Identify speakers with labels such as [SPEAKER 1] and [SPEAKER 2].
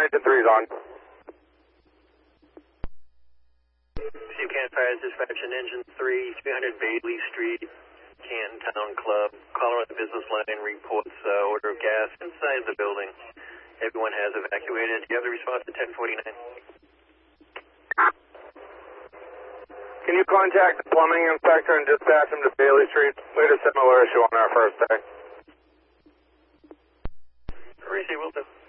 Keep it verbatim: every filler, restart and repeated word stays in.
[SPEAKER 1] engine three's on.
[SPEAKER 2] Steve Canton Fire Dispatch and Engine three, three hundred Bailey Street, Canton Town Club. Caller on the business line reports uh, order of gas inside the building. Everyone has evacuated. Do you have the response to ten forty-nine?
[SPEAKER 1] Can you contact the plumbing inspector and dispatch him to Bailey Street? We had a similar issue on our first day.
[SPEAKER 2] Receive, will do.